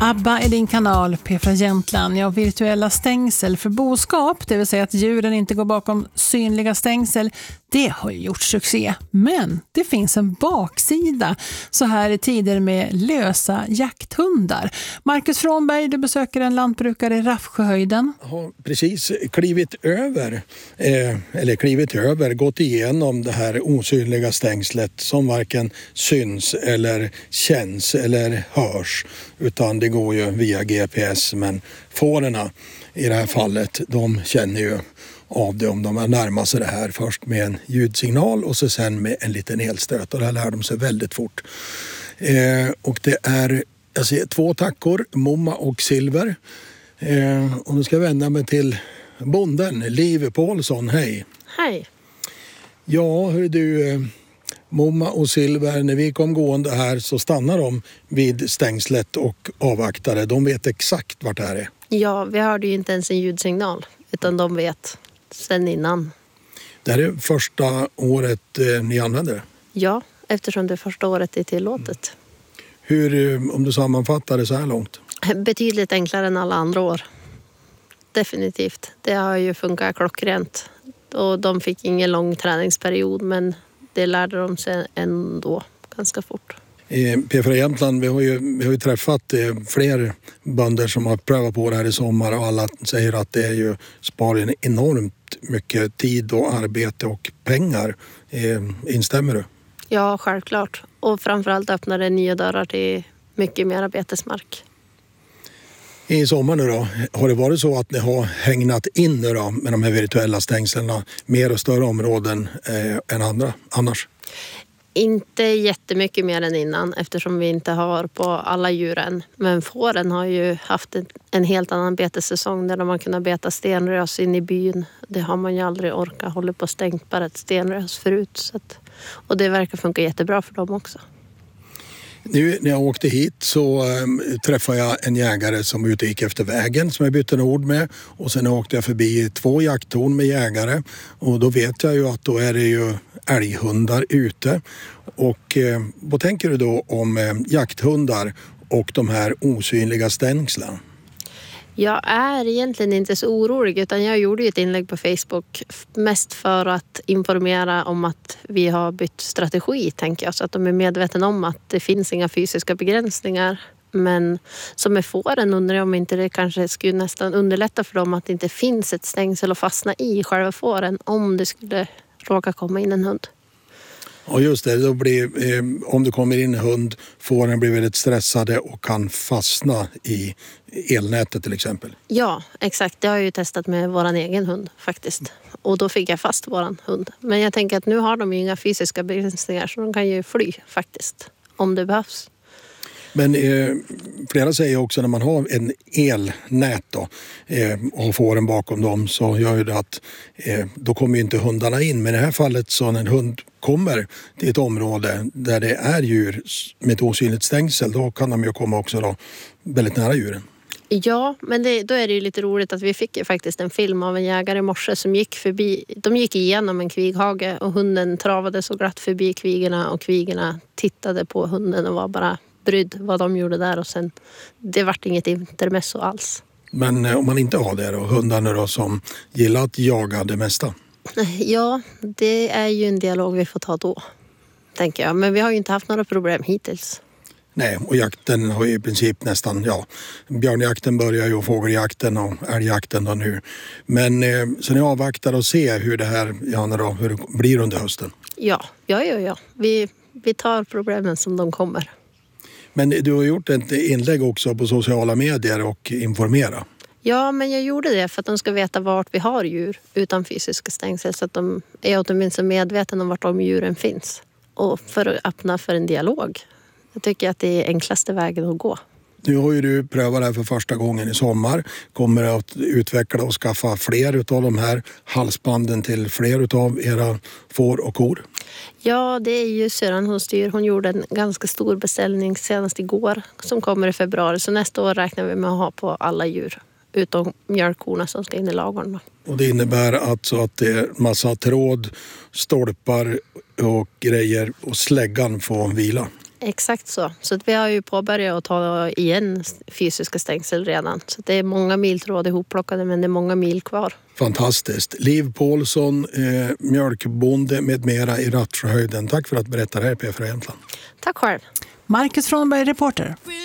ABBA är din kanal, P4 Jämtland. Ja, virtuella stängsel för boskap, det vill säga att djuren inte går bakom synliga stängsel, det har ju gjort succé. Men det finns en baksida så här i tider med lösa jakthundar. Marcus Frånberg, du besöker en lantbrukare i Raffsjöhöjden. Jag har precis klivit över, gått igenom det här osynliga stängslet som varken syns eller känns eller hörs, utan det går ju via GPS. Men fårorna i det här fallet, de känner ju av det om de närmar sig det här först med en ljudsignal och så sen med en liten elstöt, och det här lär de sig väldigt fort. Och det är, jag ser 2 tackor, Momma och Silver. Och nu ska jag vända mig till bonden, Liv Paulsson. Hej! Hej! Ja, hur du, Momma och Silver, när vi kom gående här så stannar de vid stängslet och avvaktade. De vet exakt vart det här är. Ja, vi hörde ju inte ens en ljudsignal, utan de vet sen innan. Det här är första året ni använder det? Ja, eftersom det första året är tillåtet. Hur, om du sammanfattar det så här långt? Betydligt enklare än alla andra år. Definitivt. Det har ju funkat klockrent. Och de fick ingen lång träningsperiod, men det lärde de sig ändå ganska fort. I P4 Jämtland, vi har ju träffat fler bönder som har prövat på det här i sommar, och alla säger att det är ju sparar enormt mycket tid och arbete och pengar. Instämmer du? Ja, självklart. Och framförallt öppnar det nya dörrar till mycket mer betesmark. I sommar nu då, har det varit så att ni har hägnat in nu då med de här virtuella stängslarna mer och större områden än andra annars? Inte jättemycket mer än innan, eftersom vi inte har på alla djuren. Men fåren har ju haft en helt annan betesäsong där de har kunnat beta stenrös in i byn. Det har man ju aldrig orkat hålla på stängt bara ett stenrös förut. Så att, och det verkar funka jättebra för dem också. Nu när jag åkte hit så träffade jag en jägare som utgick efter vägen som jag bytte ord med, och sen åkte jag förbi 2 jakttorn med jägare, och då vet jag ju att då är det ju älghundar ute. Och vad tänker du då om jakthundar och de här osynliga stängslen? Jag är egentligen inte så orolig, utan jag gjorde ju ett inlägg på Facebook mest för att informera om att vi har bytt strategi, tänker jag, så att de är medvetna om att det finns inga fysiska begränsningar. Men som med fåren undrar jag om inte det kanske skulle nästan underlätta för dem att det inte finns ett stängsel att fastna i själva fåren om det skulle råka komma in en hund. Ja just det, då blir, om det kommer in en hund, fåren blir väldigt stressade och kan fastna i elnätet till exempel. Ja, exakt. Det har jag ju testat med våran egen hund faktiskt. Och då fick jag fast våran hund. Men jag tänker att nu har de ju inga fysiska begränsningar, så de kan ju fly faktiskt om det behövs. Men flera säger också när man har en elnät då, och fåren bakom dem, så gör ju det att då kommer ju inte hundarna in. Men i det här fallet så när en hund kommer till ett område där det är djur med ett osynligt stängsel, då kan de ju komma också då väldigt nära djuren. Ja, men då är det ju lite roligt att vi fick ju faktiskt en film av en jägare i morse som gick förbi. De gick igenom en kvighage och hunden travade så glatt förbi kvigorna, och kvigorna tittade på hunden och var bara brydd vad de gjorde där, och sen det vart inget intermezzo alls. Men om man inte har det då, hundarna då som gillar att jaga det mesta? Ja, det är ju en dialog vi får ta då, tänker jag. Men vi har ju inte haft några problem hittills. Nej, och jakten har ju i princip nästan, björnjakten börjar ju och fågeljakten och älgjakten då nu. Men så ni avvaktar och ser hur det här, hur det blir under hösten? Ja. Vi tar problemen som de kommer. Men du har gjort ett inlägg också på sociala medier och informera. Ja, men jag gjorde det för att de ska veta vart vi har djur utan fysiska stängsel, så att de är åtminstone medvetna om vart de djuren finns. Och för att öppna för en dialog. Jag tycker att det är enklaste vägen att gå. Nu har ju du prövat det här för första gången i sommar. Kommer att utveckla och skaffa fler av de här halsbanden till fler av era får och kor? Ja, det är ju syrran hon styr. Hon gjorde en ganska stor beställning senast igår som kommer i februari. Så nästa år räknar vi med att ha på alla djur utom mjölkkorna som ska in i lagorna. Och det innebär alltså att det är massa tråd, stolpar och grejer och släggan får vila? Exakt så. Så att vi har ju påbörjat att ta igen fysiska stängsel redan. Så det är många mil tråd ihopplockade, men det är många mil kvar. Fantastiskt. Liv Paulsson, mjölkbonde med mera i Rattsjöhöjden. Tack för att berätta det här, P4 Jämtland. Tack själv. Marcus Frånberg, reporter.